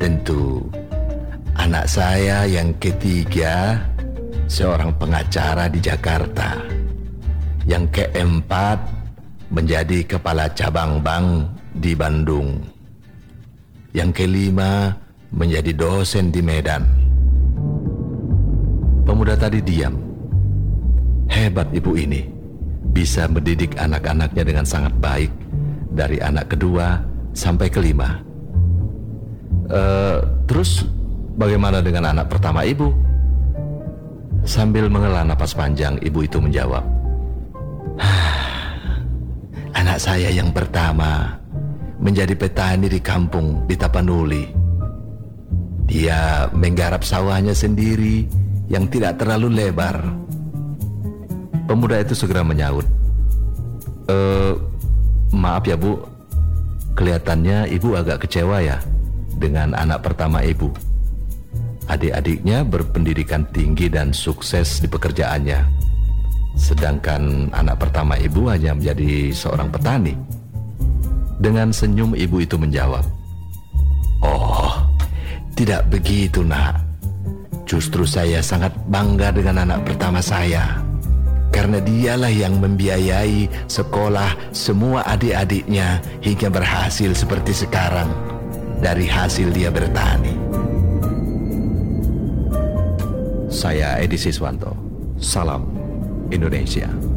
Tentu, anak saya yang ketiga seorang pengacara di Jakarta. Yang keempat menjadi kepala cabang bank di Bandung. Yang kelima menjadi dosen di Medan. Pemuda tadi diam. Hebat ibu ini, bisa mendidik anak-anaknya dengan sangat baik, dari anak kedua sampai kelima. Terus bagaimana dengan anak pertama ibu? Sambil menghela napas panjang, ibu itu menjawab, anak saya yang pertama menjadi petani di kampung di Tapanuli. Dia menggarap sawahnya sendiri yang tidak terlalu lebar. Pemuda itu segera menyaut, maaf ya bu, kelihatannya ibu agak kecewa ya dengan anak pertama ibu. Adik-adiknya berpendidikan tinggi dan sukses di pekerjaannya, sedangkan anak pertama ibu hanya menjadi seorang petani. Dengan senyum ibu itu menjawab, oh, tidak begitu nak. Justru saya sangat bangga dengan anak pertama saya, karena dialah yang membiayai sekolah semua adik-adiknya hingga berhasil seperti sekarang dari hasil dia bertani. Saya Edi Siswanto, salam Indonesia.